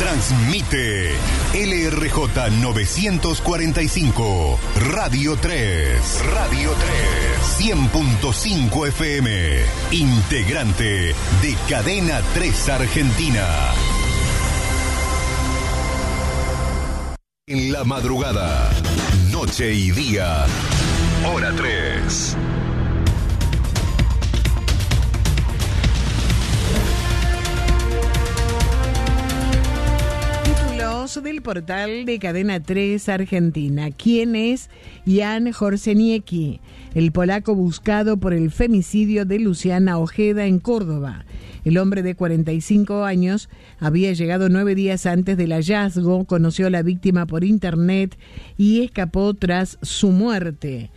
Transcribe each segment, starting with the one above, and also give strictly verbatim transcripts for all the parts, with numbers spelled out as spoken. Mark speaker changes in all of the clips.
Speaker 1: Transmite L R J novecientos cuarenta y cinco, Radio tres. Radio tres. cien punto cinco F M. Integrante de Cadena tres Argentina. En la madrugada, noche y día, hora tres.
Speaker 2: Del portal de Cadena tres Argentina. ¿Quién es Jan Horseniecki? El polaco buscado por el femicidio de Luciana Ojeda en Córdoba. El hombre de cuarenta y cinco años había llegado nueve días antes del hallazgo, conoció a la víctima por internet y escapó tras su muerte.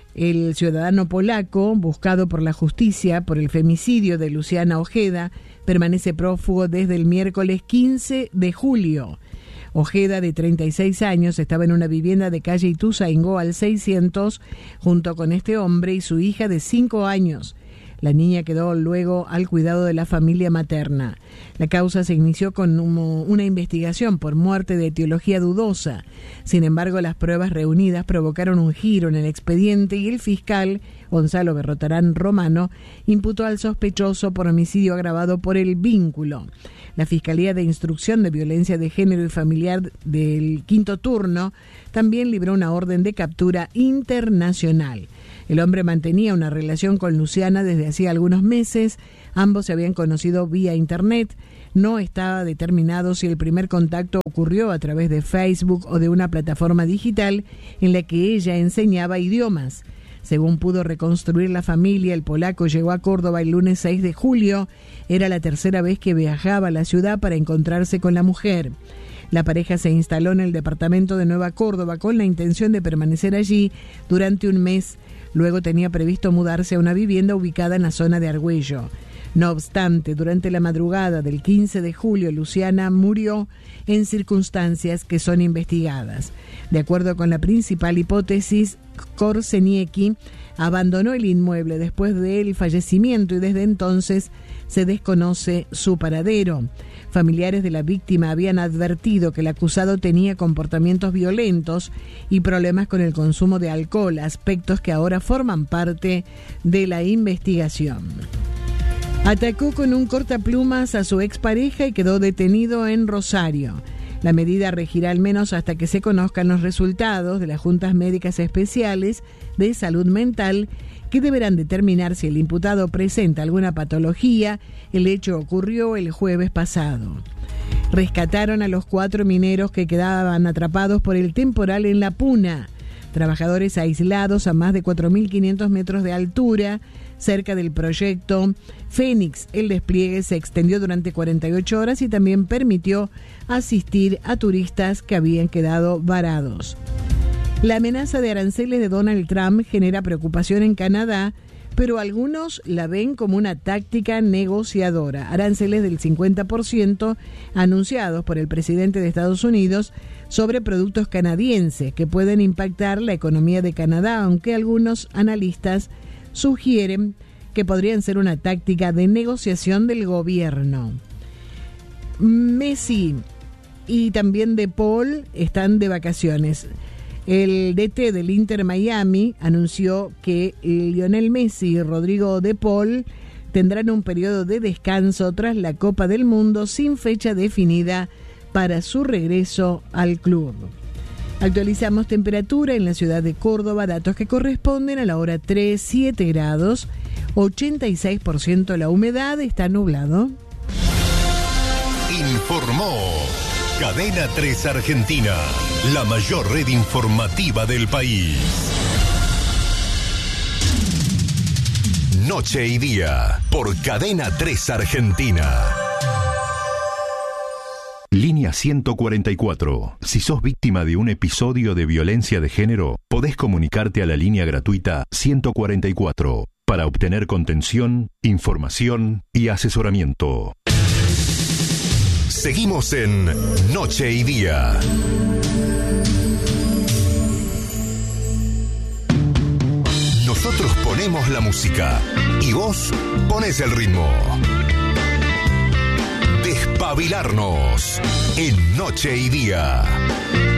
Speaker 2: El ciudadano polaco, buscado por la justicia por el femicidio de Luciana Ojeda, permanece prófugo desde el miércoles quince de julio. Ojeda, de treinta y seis años, estaba en una vivienda de calle Ituzaingó al seiscientos junto con este hombre y su hija de cinco años. La niña quedó luego al cuidado de la familia materna. La causa se inició con una investigación por muerte de etiología dudosa. Sin embargo, las pruebas reunidas provocaron un giro en el expediente y el fiscal, Gonzalo Berrotarán Romano, imputó al sospechoso por homicidio agravado por el vínculo. La Fiscalía de Instrucción de Violencia de Género y Familiar del Quinto Turno también libró una orden de captura internacional. El hombre mantenía una relación con Luciana desde hacía algunos meses. Ambos se habían conocido vía internet. No estaba determinado si el primer contacto ocurrió a través de Facebook o de una plataforma digital en la que ella enseñaba idiomas. Según pudo reconstruir la familia, el polaco llegó a Córdoba el lunes seis de julio. Era la tercera vez que viajaba a la ciudad para encontrarse con la mujer. La pareja se instaló en el departamento de Nueva Córdoba con la intención de permanecer allí durante un mes. Luego tenía previsto mudarse a una vivienda ubicada en la zona de Argüello. No obstante, durante la madrugada del quince de julio, Luciana murió en circunstancias que son investigadas. De acuerdo con la principal hipótesis, Horseniecki abandonó el inmueble después del fallecimiento y desde entonces se desconoce su paradero. Familiares de la víctima habían advertido que el acusado tenía comportamientos violentos y problemas con el consumo de alcohol, aspectos que ahora forman parte de la investigación. Atacó con un cortaplumas a su expareja y quedó detenido en Rosario. La medida regirá al menos hasta que se conozcan los resultados de las juntas médicas especiales de salud mental, que deberán determinar si el imputado presenta alguna patología. El hecho ocurrió el jueves pasado. Rescataron a los cuatro mineros que quedaban atrapados por el temporal en La Puna. Trabajadores aislados a más de cuatro mil quinientos metros de altura, cerca del proyecto Fénix. El despliegue se extendió durante cuarenta y ocho horas y también permitió asistir a turistas que habían quedado varados. La amenaza de aranceles de Donald Trump genera preocupación en Canadá, pero algunos la ven como una táctica negociadora. Aranceles del cincuenta por ciento anunciados por el presidente de Estados Unidos sobre productos canadienses que pueden impactar la economía de Canadá, aunque algunos analistas sugieren que podrían ser una táctica de negociación del gobierno. Messi y también De Paul están de vacaciones. El D T del Inter Miami anunció que Lionel Messi y Rodrigo De Paul tendrán un periodo de descanso tras la Copa del Mundo sin fecha definida para su regreso al club. Actualizamos temperatura en la ciudad de Córdoba, datos que corresponden a la hora tres, siete grados, ochenta y seis por ciento la humedad, está nublado.
Speaker 1: Informó Cadena tres Argentina, la mayor red informativa del país. Noche y día, por Cadena tres Argentina. Línea ciento cuarenta y cuatro. Si sos víctima de un episodio de violencia de género, podés comunicarte a la línea gratuita ciento cuarenta y cuatro para obtener contención, información y asesoramiento. Seguimos en Noche y Día. Nosotros ponemos la música y vos ponés el ritmo. Despabilarnos. en Noche y Día.